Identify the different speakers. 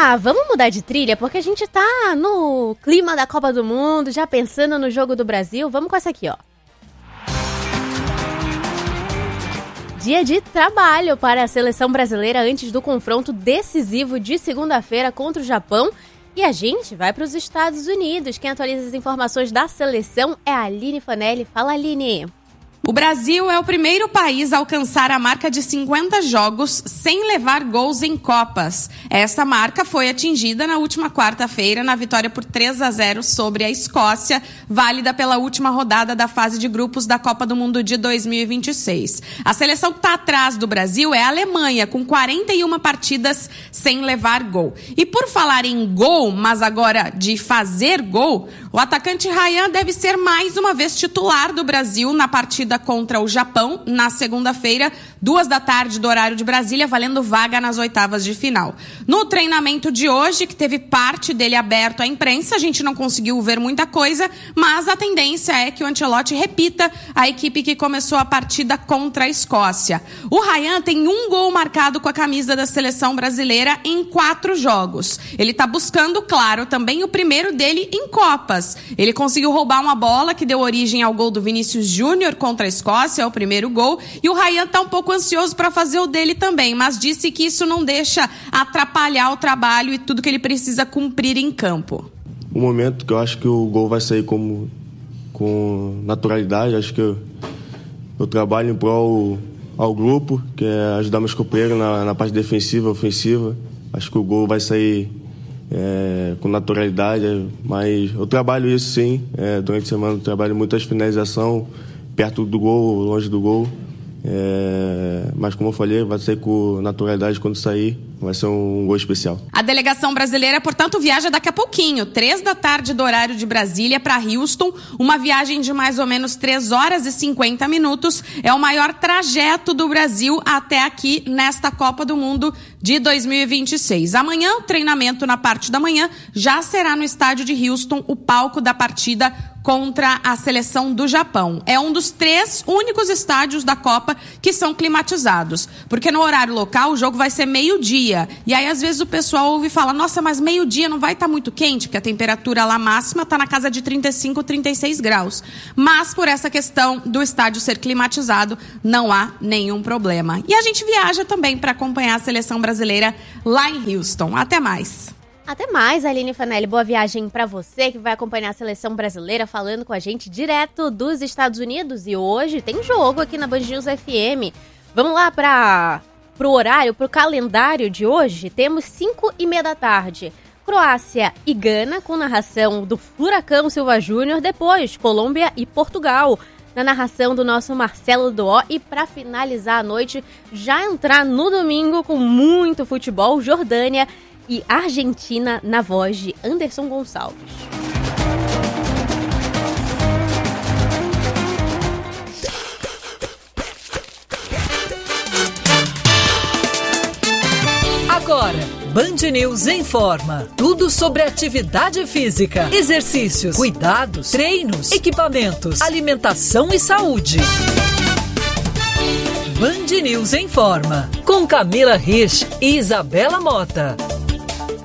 Speaker 1: Vamos mudar de trilha, porque a gente tá no clima da Copa do Mundo, já pensando no jogo do Brasil. Vamos com essa aqui, ó. Dia de trabalho para a seleção brasileira antes do confronto decisivo de segunda-feira contra o Japão. E a gente vai para os Estados Unidos. Quem atualiza as informações da seleção é a Aline Fanelli. Fala, Aline.
Speaker 2: O Brasil é o primeiro país a alcançar a marca de 50 jogos sem levar gols em Copas. Essa marca foi atingida na última quarta-feira na vitória por 3-0 sobre a Escócia, válida pela última rodada da fase de grupos da Copa do Mundo de 2026. A seleção que está atrás do Brasil é a Alemanha, com 41 partidas sem levar gol. E por falar em gol, mas agora de fazer gol, o atacante Ryan deve ser mais uma vez titular do Brasil na partida contra o Japão, na segunda-feira, 14h do horário de Brasília, valendo vaga nas oitavas de final. No treinamento de hoje, que teve parte dele aberto à imprensa, a gente não conseguiu ver muita coisa, mas a tendência é que o Ancelotti repita a equipe que começou a partida contra a Escócia. O Ryan tem um gol marcado com a camisa da seleção brasileira em 4 jogos. Ele está buscando, claro, também o primeiro dele em Copas. Ele conseguiu roubar uma bola que deu origem ao gol do Vinícius Júnior contra a Escócia, é o primeiro gol, e o Ryan está um pouco ansioso para fazer o dele também, mas disse que isso não deixa atrapalhar o trabalho e tudo que ele precisa cumprir em campo.
Speaker 3: Um momento que eu acho que o gol vai sair com naturalidade, acho que eu trabalho em prol ao grupo, que é ajudar meus companheiros na parte defensiva, ofensiva. Acho que o gol vai sair com naturalidade, mas eu trabalho isso sim, durante a semana eu trabalho muitas finalização, perto do gol, longe do gol, mas como eu falei, vai ser com naturalidade quando sair, vai ser um gol especial.
Speaker 2: A delegação brasileira, portanto, viaja daqui a pouquinho, 15h do horário de Brasília para Houston, uma viagem de mais ou menos 3 horas e 50 minutos, é o maior trajeto do Brasil até aqui nesta Copa do Mundo de 2026. Amanhã, o treinamento na parte da manhã já será no estádio de Houston, o palco da partida contra a seleção do Japão. É um dos 3 únicos estádios da Copa que são climatizados, porque no horário local o jogo vai ser meio-dia, e aí às vezes o pessoal ouve e fala, nossa, mas meio-dia não vai estar muito quente, porque a temperatura lá máxima está na casa de 35, 36 graus. Mas por essa questão do estádio ser climatizado, não há nenhum problema. E a gente viaja também para acompanhar a seleção brasileira lá em Houston. Até mais!
Speaker 1: Até mais, Aline Fanelli. Boa viagem pra você que vai acompanhar a seleção brasileira falando com a gente direto dos Estados Unidos. E hoje tem jogo aqui na Band News FM. Vamos lá pro horário, pro calendário de hoje. Temos 5h30 da tarde. Croácia e Gana, com narração do Furacão Silva Júnior. Depois, Colômbia e Portugal, na narração do nosso Marcelo Doó. E para finalizar a noite, já entrar no domingo com muito futebol, Jordânia e Argentina, na voz de Anderson Gonçalves.
Speaker 4: Agora, Band News informa. Tudo sobre atividade física, exercícios, cuidados, treinos, equipamentos, alimentação e saúde. Band News informa. Com Camila Rich e Isabela Mota.